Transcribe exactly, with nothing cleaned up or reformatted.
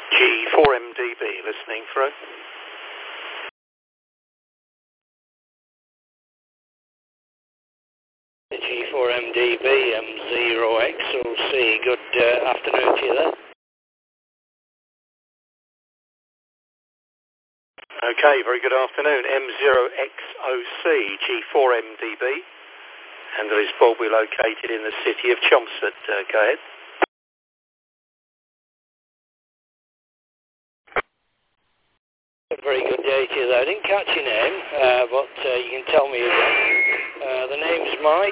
G four M D B, listening through. G four M D B, M zero X O C, good uh, afternoon to you there. Okay, very good afternoon, M zero X O C, G four M D B, and there is Bobby located in the city of Chelmsford. Uh, go ahead. A very good day to you there. I didn't catch your name, uh, but uh, you can tell me again. Uh, the name's Mike.